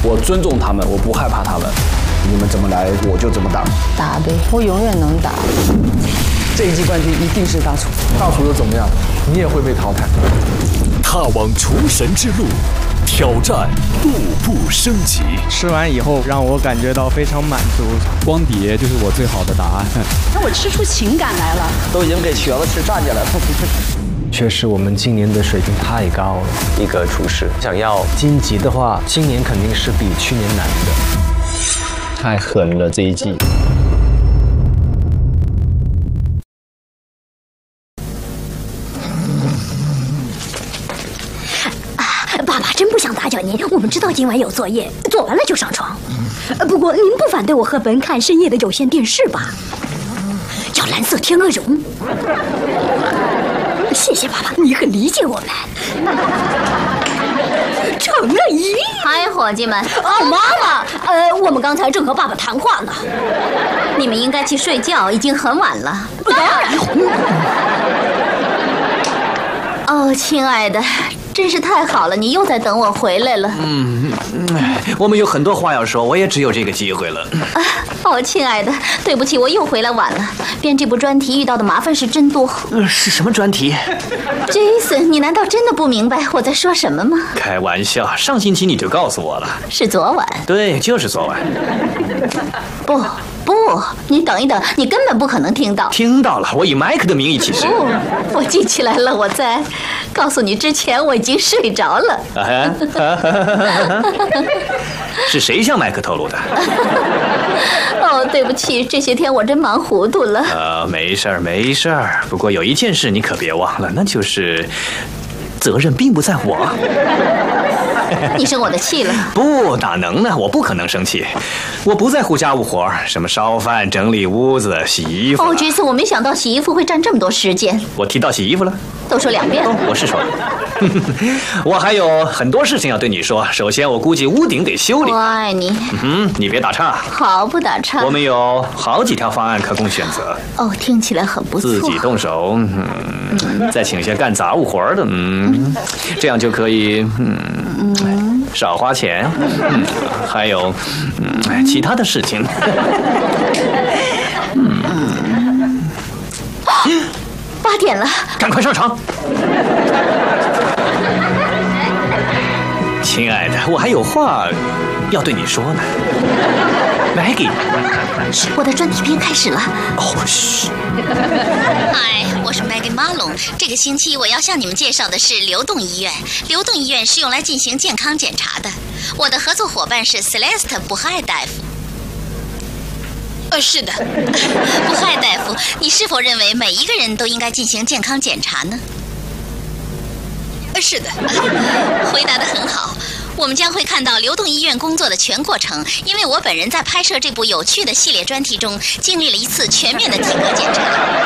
我尊重他们，我不害怕他们。你们怎么来，我就怎么打。 打呗，我永远能打。 这一季冠军一定是大厨。 大厨又怎么样？你也会被淘汰。 踏往厨神之路，挑战步步升级。 吃完以后让我感觉到非常满足。 光碟就是我最好的答案。 让我吃出情感来了。 都已经给瘸子吃站起来了。 确实，我们今年的水平太高了。一个厨师想要晋级的话，今年肯定是比去年难的。太狠了这一季。 爸爸真不想打搅您，我们知道今晚有作业，做完了就上床。不过您不反对我和文看深夜的有线电视吧？叫蓝色天鹅绒。谢谢爸爸，你很理解我们。成了一。 嗨，伙计们。 哦，妈妈，我们刚才正和爸爸谈话呢。 你们应该去睡觉，已经很晚了。 当然。 哦，亲爱的，真是太好了，你又在等我回来了。 我们有很多话要说，我也只有这个机会了。 哦，亲爱的，对不起，我又回来晚了。编这部专题遇到的麻烦是真多。 是什么专题 ？Jason， 你难道真的不明白我在说什么吗？ 开玩笑，上星期你就告诉我了。 是昨晚。 对，就是昨晚。 不，你等一等，你根本不可能听到。 听到了，我以麦克的名义起誓。 我记起来了，我在告诉你之前我已经睡着了。 是谁向麦克透露的？ 哦，对不起，这些天我真忙糊涂了。 没事儿，没事儿。不过有一件事你可别忘了，那就是责任并不在我。 你生我的气了？ 不，哪能呢？我不可能生气。我不在乎家务活，什么烧饭、整理屋子、洗衣服。 哦，这次我没想到洗衣服会占这么多时间。 我提到洗衣服了？ 都说2遍了。 我是说了。我还有很多事情要对你说。首先，我估计屋顶得修理。 我爱你。 你别打岔。 好，不打岔。 我们有好几条方案可供选择。 哦，听起来很不错。 自己动手，再请些干杂物活的，这样就可以，少花钱，还有，其他的事情。 8点了， 赶快上床。亲爱的，我还有话要对你说呢。Maggie， 我的专题片开始了。 哦，嘘。 嗨，我是 Maggie Malone。这个星期我要向你们介绍的是流动医院。流动医院是用来进行健康检查的。我的合作伙伴是 Celeste 布亥大夫。是的，布亥大夫，你是否认为每一个人都应该进行健康检查呢？是的，回答得很好。我们将会看到流动医院工作的全过程，因为我本人在拍摄这部有趣的系列专题中经历了一次全面的体格检查。